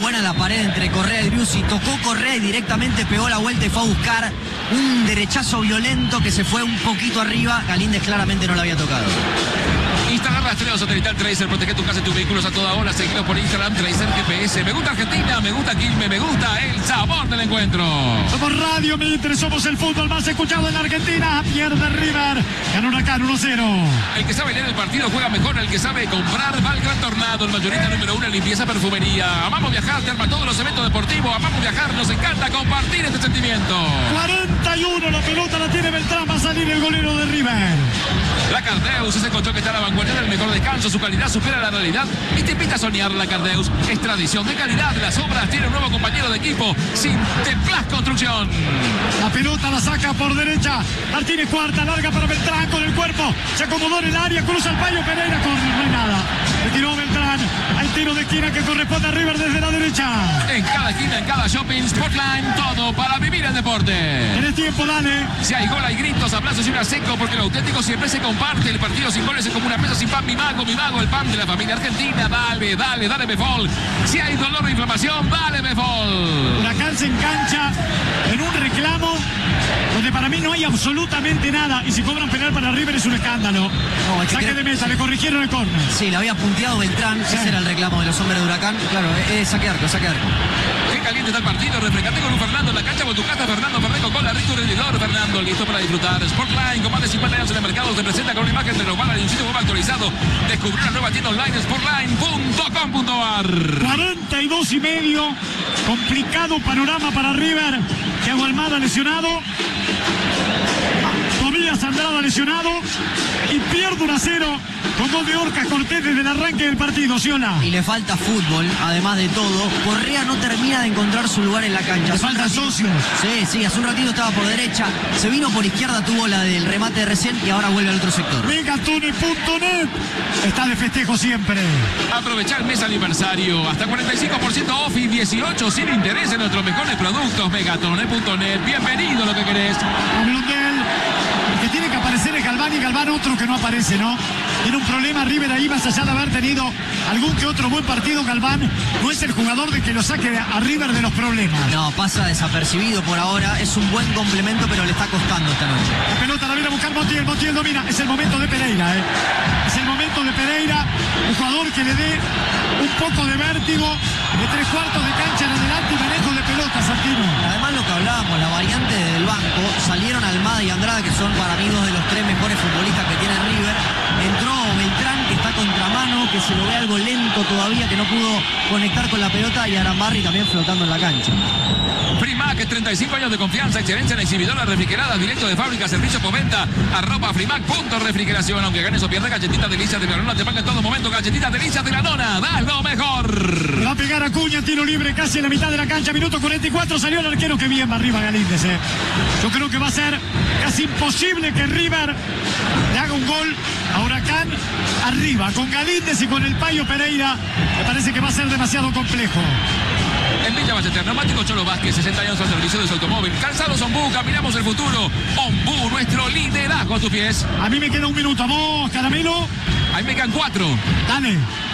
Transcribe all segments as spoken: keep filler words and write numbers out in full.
buena la pared entre Correa y Driussi. Tocó Correa y directamente pegó la vuelta y fue a buscar un derechazo violento que se fue un poquito arriba. Galíndez claramente no lo había tocado. Instalar rastreo satelital Tracer, protege tu casa y tus vehículos a toda hora. Seguido por Instagram, Tracer G P S. Me gusta Argentina, me gusta Quilmes, me gusta el sabor del encuentro. Somos Radio Mitre, somos el fútbol más escuchado en la Argentina. Pierde River, ganó Huracán uno cero. El que sabe leer el partido juega mejor, el que sabe comprar va al Gran Tornado. El mayorista número uno en limpieza perfumería. Amamos viajar, te arma todos los eventos deportivos. Amamos viajar, nos encanta compartir este sentimiento. cuarenta y uno, la pelota la tiene Beltrán, va a salir el golero de River. La Cardeus ese colchón que está a la vanguardia del mejor descanso, su calidad supera la realidad y te invita a soñar. La Cardeus es tradición de calidad. Las obras tiene un nuevo compañero de equipo, Sinteplas Construcción. La pelota la saca por derecha, Martínez cuarta, larga para Beltrán con el cuerpo, se acomodó en el área, cruza el payo, Pereira corre, no hay nada. Le tiró Beltrán, hay tiro de esquina que corresponde a River desde la derecha. En cada esquina, en cada shopping, Sportline, todo para vivir el deporte. Tenés tiempo, dale. Si hay gol, hay gritos, aplausos y un seco, porque lo auténtico siempre se comparte. El partido sin goles es como una mesa sin pan. Mi mago, mi mago, el pan de la familia argentina. Dale, dale, dale Befol. Si hay dolor o inflamación, dale Befol. Huracán se engancha en un reclamo donde para mí no hay absolutamente nada, y si cobran penal para River es un escándalo. No, es que saque de mesa, le corrigieron el córner. Sí, le había punteado Beltrán, sí. Ese era el reclamo de los hombres de Huracán. Claro, es saque arco, saque arco. Qué caliente está el partido, refrescate con un Fernando en la cancha, con tu casa, Fernando Ferreco con la rico rendidor. Fernando, listo para disfrutar. Sportline, con más de cincuenta años en el mercado, se presenta con una imagen renovada y un sitio web actualizado. Descubrí una nueva tienda online, sportline punto com punto a r. cuarenta y dos y medio, complicado panorama para River. Thiago Almada lesionado, Tobías Andrada lesionado y pierde uno a cero con gol de Orcas Cortés desde el arranque del partido, Siola. Y le falta fútbol, además de todo. Correa no termina de encontrar su lugar en la cancha. Le faltan socios. Sí, sí, hace un ratito estaba por derecha, se vino por izquierda, tuvo la del remate de recién y ahora vuelve al otro sector. Megatune punto net está de festejo siempre. Aprovecha el mes aniversario, hasta cuarenta y cinco por ciento off y dieciocho sin interés en nuestros mejores productos. Megatone punto net, bienvenido a lo que querés. A Blondel, el que tiene que aparecer es Galván, y Galván otro que no aparece, ¿no? Tiene un problema River ahí, más allá de haber tenido algún que otro buen partido. Galván no es el jugador de que lo saque a River de los problemas. No, pasa desapercibido por ahora, es un buen complemento, pero le está costando esta noche. La pelota la viene a buscar Montiel, Montiel domina, es el momento de Pereira, ¿eh? Es el momento de Pereira, un jugador que le dé un poco de vértigo, de tres cuartos de cancha en adelante y manejo de pelota, Santino. Además lo que hablábamos, la variante del banco, salieron Almada y Andrada, que son para mí dos de los tres mejores futbolistas que tiene River. Entró Beltrán, que está contramano, que se lo ve algo lento todavía, que no pudo conectar con la pelota, y Arambarri también flotando en la cancha. Frimac, treinta y cinco años de confianza, excelencia en exhibidoras refrigeradas, directo de fábrica, servicio por venta, arroba frimac punto refrigeración. Aunque ganes o pierdas, galletitas delicias de la nona te paga en todo momento. Galletitas delicias de la nona, da lo mejor. Le va a pegar a Cuña, tiro libre casi en la mitad de la cancha, minuto cuarenta y cuatro, salió el arquero, que bien va arriba Galíndez, eh. Yo creo que va a ser casi imposible que River le haga un gol a Huracán arriba, con Galíndez y con el Payo Pereira. Me parece que va a ser demasiado complejo. En Villa Ballester, neumático Cholo Vázquez, sesenta años al servicio de su automóvil. Calzados Ombú, caminamos el futuro. Ombú, nuestro liderazgo a tus pies. A mí me queda un minuto, a vos, Caramelo. Ahí me quedan cuatro. Dale.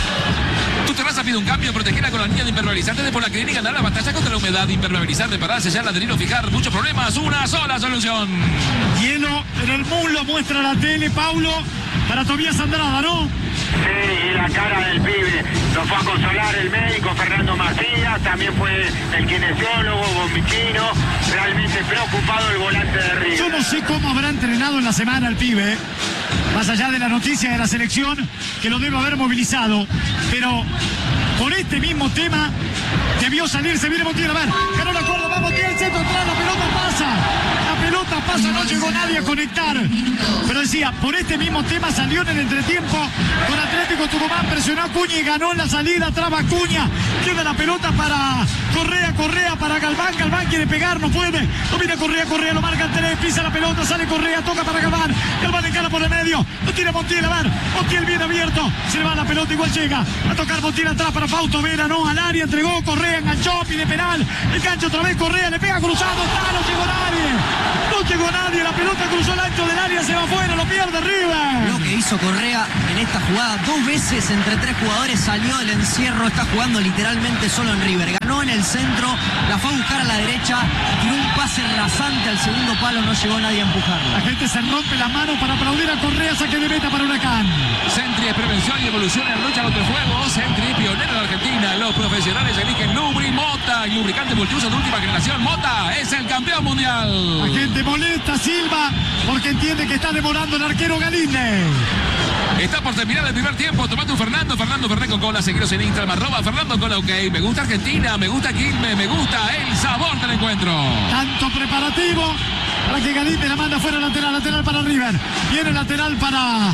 Tu terraza pide un cambio, protegela con la línea de impermeabilizante de Pola Clínica. Ganar la batalla contra la humedad, impermeabilizar, reparar, sellar, adherir o fijar. Muchos problemas, una sola solución. Hielo en el muslo, muestra la tele, Paulo, para Tobías Andrada, ¿no? Sí, y la cara del pibe. Lo fue a consolar el médico Fernando Macías, también fue el kinesiólogo Bombichino. Realmente preocupado el volante de River. Yo no sé cómo habrá entrenado en la semana el pibe, más allá de la noticia de la selección, que lo debe haber movilizado, pero por este mismo tema debió salir. Se viene Montiel, a ver, ganó la cuerda, va Montiel, centro atrás, la pelota pasa, la pelota pasa, no llegó nadie a conectar, pero decía, por este mismo tema salió en el entretiempo con Atlético Tucumán, presionó a Cuña y ganó en la salida, traba Cuña, queda la pelota para Correa, Correa para Galván, Galván quiere pegar, no puede, domina Correa, Correa, lo marca el tres, pisa la pelota, sale Correa, toca para Galván, Galván encara por el medio, lo tira Montiel, a ver, Montiel bien abierto, se le va la pelota, igual llega a tocar Montiel atrás para Fausto Vera, no, al área, entregó, Correa enganchó, pide penal, engancha otra vez Correa, le pega cruzado, está, no llegó nadie, no llegó nadie, la pelota cruzó el ancho del área, se va afuera, lo pierde River. Lo que hizo Correa en esta jugada, dos veces entre tres jugadores salió del encierro, está jugando literalmente solo en River. Ganó en el centro, la fue a buscar a la derecha, tiró un pase rasante al segundo palo, no llegó nadie a empujarla. La gente se rompe las manos para aplaudir a Correa, saque de meta para Huracán. Sentry es prevención y evolución en la lucha contra el fuego. Sentry, pionero en Argentina. Los profesionales eligen Lubri Mota y lubricante multiuso de última generación. Mota es el campeón mundial. La gente molesta a Silva porque entiende que está demorando el arquero Galíndez. Está por terminar el primer tiempo. Tomate un Fernando. Fernando Fernet con cola. Seguiros en Instagram. Arroba Fernando Cola. Ok. Me gusta Argentina. Me gusta Quilmes. Me gusta el sabor del encuentro. Tanto preparativo para que Galíndez la manda fuera lateral. Lateral para River. Viene lateral para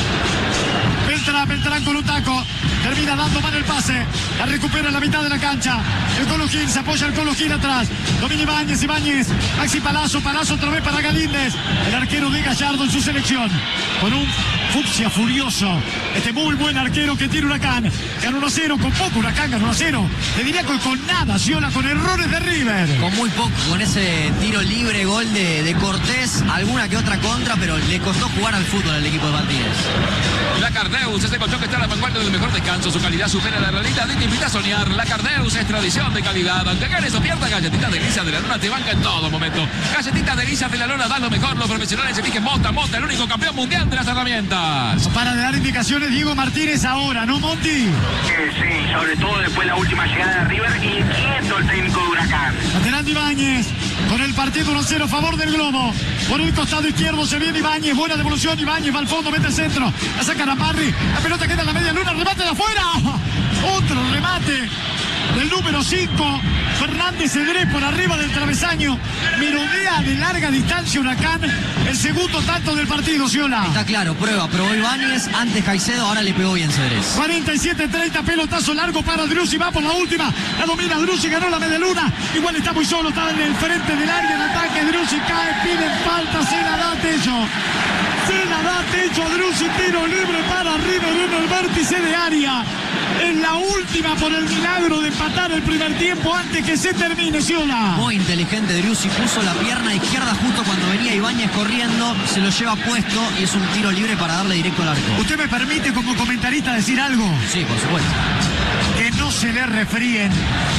Beltrán. Beltrán con un taco. Termina dando mal el pase. La recupera en la mitad de la cancha. El Colo Gil. Se apoya el Colo Gil atrás. Domina Ibáñez. Ibáñez. Maxi Palazzo. Palazzo otra vez para Galíndez. El arquero de Gallardo en su selección. Con un fucsia furioso. Este muy buen arquero que tiene Huracán. Ganó uno a cero. Con poco Huracán ganó uno a cero. Le diría que con nada. Ciola con errores de River. Con muy poco. Con ese tiro libre, gol de, de Cortés. Alguna que otra contra, pero le costó jugar al fútbol al equipo de Martínez. La Cardeus, ese colchón que está a la vanguardia del mejor descanso. Su calidad supera la realidad y te invita a soñar. La Cardeus es tradición de calidad. Aunque ganes o pierdas, Galletitas Delicias de la Luna te banca en todo momento. Galletitas Delicias de la Luna da lo mejor. Los profesionales eligen Mota. Mota, el único campeón mundial de las herramientas. Para de dar indicaciones Diego Martínez ahora, ¿no, Monti? Sí, sí, sobre todo después de la última llegada de River, inquieto el técnico de Huracán. Lateral de Ibáñez, con el partido uno cero a favor del Globo. Por el costado izquierdo se viene Ibáñez, buena devolución, Ibáñez va al fondo, mete el centro, la saca Ramarri, la pelota queda en la media luna, remate de afuera. Otro remate del número cinco, Fernández Cedré por arriba del travesaño, merodea de larga distancia Huracán, el segundo tanto del partido, Ciola. Está claro, prueba, probó Ibáñez, antes Caicedo, ahora le pegó bien Cedrés. cuarenta y siete treinta, pelotazo largo para Driussi, va por la última, la domina Driussi, ganó la media luna, igual está muy solo, está en el frente del área en ataque, Driussi cae, piden falta, se la da Tello. Se la da Tello a Driussi, tiro libre para River en el vértice de área. En la última por el milagro de empatar el primer tiempo antes que se termine, Ciola. Muy inteligente Driussi, puso la pierna izquierda justo cuando venía Ibáñez corriendo, se lo lleva puesto y es un tiro libre para darle directo al arco. ¿Usted me permite como comentarista decir algo? Sí, por supuesto. Que no se le refríen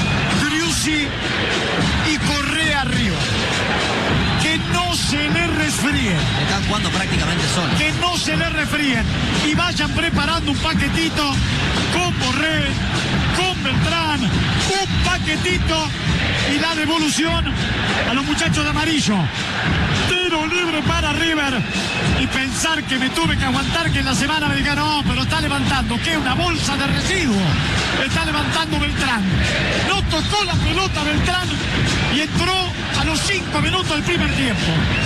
Driussi y Correa arriba. Que no se le resfríen. Están jugando prácticamente solo. Que no se le refríen y vayan preparando un paquetito con Borré, con Beltrán, un paquetito y la devolución a los muchachos de amarillo. Tiro libre para River y pensar que me tuve que aguantar que en la semana me digan no, pero está levantando, ¿qué? Una bolsa de residuos. Está levantando Beltrán. No tocó la pelota Beltrán y entró a los cinco minutos del primer tiempo.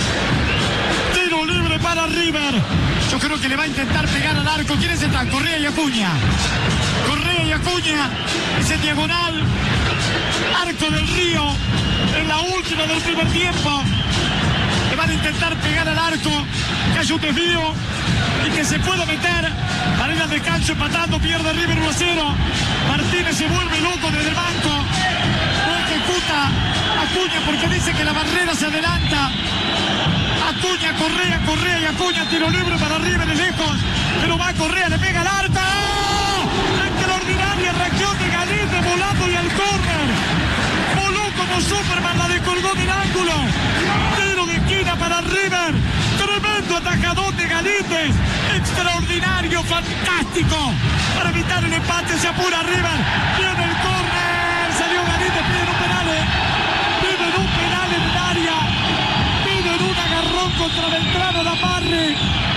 Tiro libre para River. Yo creo que le va a intentar pegar al arco. ¿Quiénes están? Correa y Acuña. Correa y Acuña. Ese diagonal. Arco del Río. En la última del primer tiempo. Le van a intentar pegar al arco. Que haya un desvío. Y que se pueda meter. Para ir al descanso empatando. Pierde River uno a cero. Martínez se vuelve loco desde el banco. No ejecuta Acuña porque dice que la barrera se adelanta. Acuña, Correa, Correa y Acuña, tiro libre para River de lejos, pero va Correa, le pega al arco. Extraordinaria reacción de Galíndez volando y al córner. Voló como Superman, la descolgó del ángulo. Tiro de esquina para River. Tremendo atajadón de Galíndez. Extraordinario, fantástico. Para evitar el empate se apura River. Viene el córner. Salió Galíndez, piden un penal. Piden un penal en el área. Un agarrón contra Beltrán a la Parri.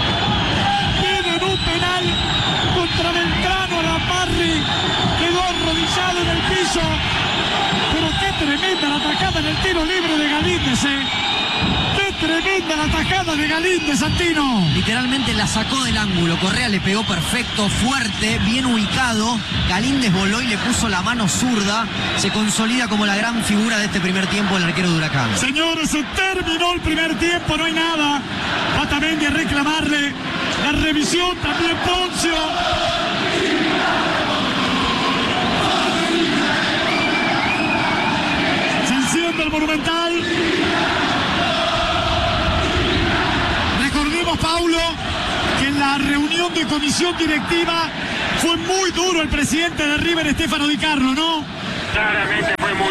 Piden un penal contra Beltrán a la Parri. Quedó arrodillado en el piso. Pero qué tremenda la atajada en el tiro libre de Galíndez, ¿eh? Qué tremenda la atajada de Galíndez, Santino. Literalmente la sacó del ángulo. Correa le pegó perfecto, fuerte, bien ubicado. Galíndez voló y le puso la mano zurda. Se consolida como la gran figura de este primer tiempo el arquero de Huracán. Señores, se terminó el primer tiempo, no hay nada. Patamendi a reclamarle la revisión, también Poncio. Se enciende el Monumental. Recordemos, Paulo, que en la reunión de comisión directiva fue muy duro el presidente de River, Stefano Di Carlo, ¿no? Claramente fue muy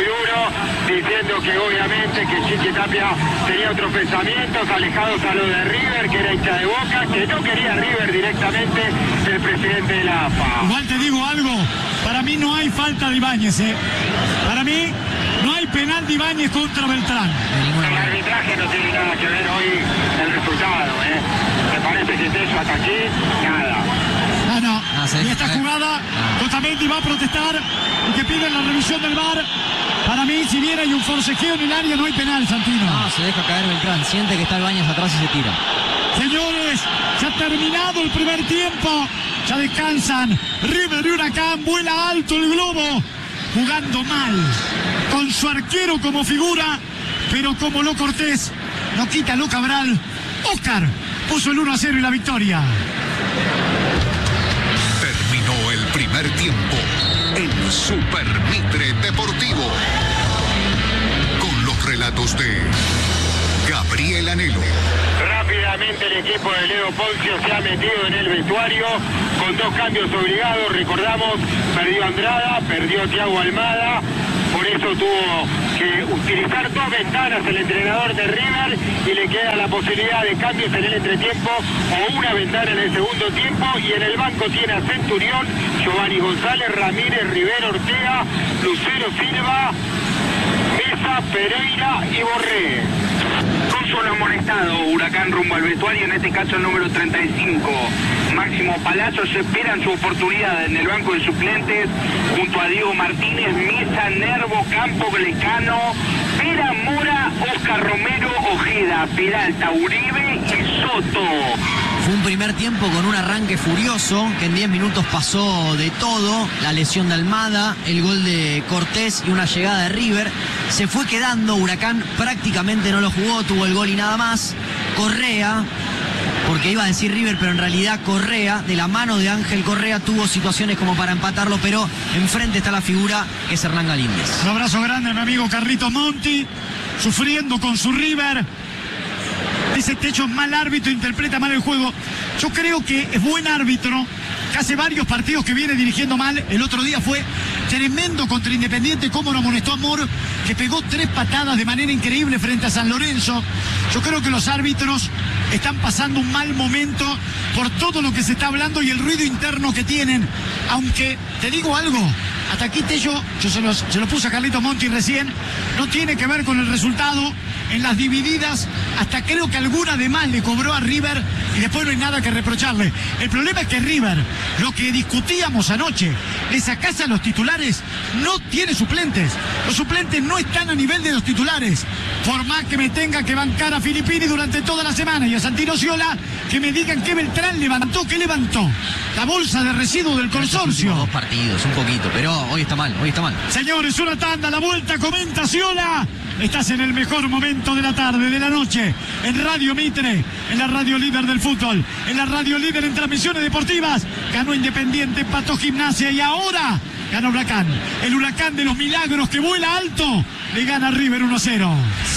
diciendo que obviamente que Chiqui Tapia tenía otros pensamientos alejados a lo de River, que era hincha de Boca, que no quería River directamente el presidente de la A F A. Igual te digo algo, para mí no hay falta de Ibáñez, ¿eh? Para mí no hay penal de Ibáñez contra Beltrán. El arbitraje no tiene nada que ver hoy el resultado, ¿eh? Me parece que Tello hasta aquí, nada. No, no, Ah, sí. y esta jugada, Otamendi va a protestar y que piden la revisión del V A R. Para mí, si bien hay un forcejeo en el área, no hay penal, Santino. No, se deja caer Beltrán, siente que está Ibáñez atrás y se tira. Señores, ya ha terminado el primer tiempo, ya descansan. River y Huracán, vuela alto el globo, jugando mal, con su arquero como figura, pero como lo Cortés, no quita lo Cabral. Oscar puso el uno a cero y la victoria. Terminó el primer tiempo en Super Mitre Deportivo. Con los relatos de Gabriel Anhelo. Rápidamente el equipo de Leo Poncio se ha metido en el vestuario con dos cambios obligados. Recordamos, perdió Andrada, perdió Thiago Almada. Por eso tuvo que utilizar dos ventanas el entrenador de River y le queda la posibilidad de cambios en el entretiempo o una ventana en el segundo tiempo. Y en el banco tiene a Centurión, Giovanni González, Ramírez, Rivero, Ortega, Lucero Silva, Mesa, Pereira y Borré. Dos solo amonestado, Huracán rumbo al vestuario, en este caso el número treinta y cinco. Máximo Palacios esperan su oportunidad en el banco de suplentes junto a Diego Martínez, Mesa, Nervo, Campo, Glecano, Pera, Mora, Oscar Romero, Ojeda, Peralta, Uribe y Soto. Fue un primer tiempo con un arranque furioso, que en diez minutos pasó de todo, la lesión de Almada, el gol de Cortés y una llegada de River. Se fue quedando, Huracán prácticamente no lo jugó, tuvo el gol y nada más. Correa, porque iba a decir River, pero en realidad Correa, de la mano de Ángel Correa, tuvo situaciones como para empatarlo, pero enfrente está la figura que es Hernán Galíndez. Un abrazo grande a mi amigo Carlitos Monti, sufriendo con su River. Dice Techo, mal árbitro, interpreta mal el juego. Yo creo que es buen árbitro, que hace varios partidos que viene dirigiendo mal. El otro día fue tremendo contra Independiente, cómo lo amonestó a Mor, que pegó tres patadas de manera increíble frente a San Lorenzo. Yo creo que los árbitros están pasando un mal momento por todo lo que se está hablando y el ruido interno que tienen. Aunque, te digo algo, hasta aquí Tello, yo se, los, se lo puse a Carlitos Monti recién, no tiene que ver con el resultado. En las divididas, hasta creo que alguna de más le cobró a River y después no hay nada que reprocharle. El problema es que River, lo que discutíamos anoche, le sacás a los titulares, no tiene suplentes. Los suplentes no están a nivel de los titulares. Por más que me tenga que bancar a Filippini durante toda la semana y a Santino Sciola, que me digan que Beltrán levantó, que levantó la bolsa de residuos del consorcio. Dos partidos, un poquito, pero hoy está mal, hoy está mal. Señores, una tanda, la vuelta, comenta Sciola. Estás en el mejor momento de la tarde, de la noche, en Radio Mitre, en la radio líder del fútbol, en la radio líder en transmisiones deportivas. Ganó Independiente, empató Gimnasia y ahora ganó Huracán. El Huracán de los milagros que vuela alto, le gana a River uno a cero.